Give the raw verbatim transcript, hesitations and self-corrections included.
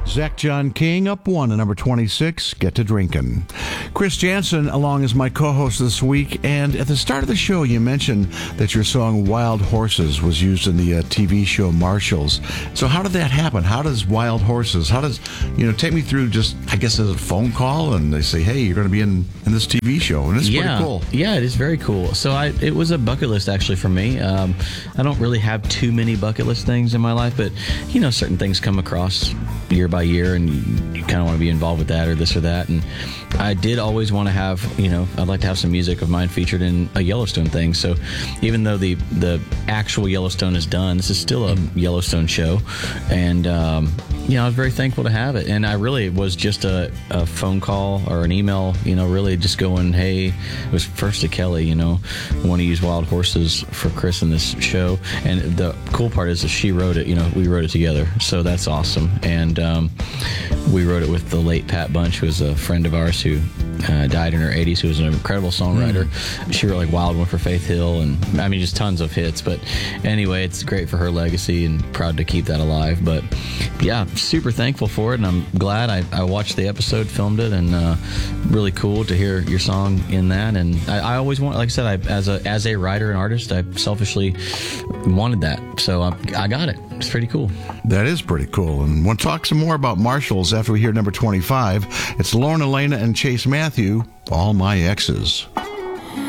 Zach John King up one at number twenty-six, Get to Drinkin'. Chris Jansen along as my co-host this week, and at the start of the show you mentioned that your song Wild Horses was used in the uh, T V show Marshalls. So how did that happen? How does Wild Horses, how does, you know, take me through just, I guess, as a phone call and they say, hey, you're going to be in, in this T V show, and it's yeah. pretty cool. Yeah, it is very cool. So I, it was a bucket list actually for me. Um, I don't really have too many bucket list things in my life, but, you know, certain things come across year by year and you, you kind of want to be involved with that or this or that. And I did always want to have, you know, I'd like to have some music of mine featured in a Yellowstone thing. So even though the the actual Yellowstone is done, this is still a Yellowstone show. And, um, you know, I was very thankful to have it. And I really was just a, a phone call or an email, you know, really just going, hey, it was first to Kelly, you know, want to use Wild Horses for Chris in this show. And the cool part is that she wrote it, you know, we wrote it together. So that's awesome. And um, we wrote it with the late Pat Bunch, who was a friend of ours who uh, died in her eighties, who was an incredible songwriter. Mm. She wrote like Wild One for Faith Hill, and I mean, just tons of hits. But anyway, it's great for her legacy and proud to keep that alive. But yeah, super thankful for it, and I'm glad I, I watched the episode, filmed it, and uh, really cool to hear your song in that. And I, I always want, like I said, I, as a as a writer and artist, I selfishly wanted that, so I, I got it. It's pretty cool. That is pretty cool. And we'll talk some more about Marshalls after we hear number twenty-five. It's Lauren Elena and Chase Matthew, All My Exes.